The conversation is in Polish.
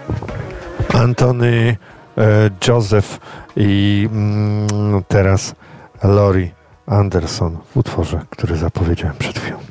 Anthony Joseph i teraz Laurie Anderson w utworze, który zapowiedziałem przed chwilą.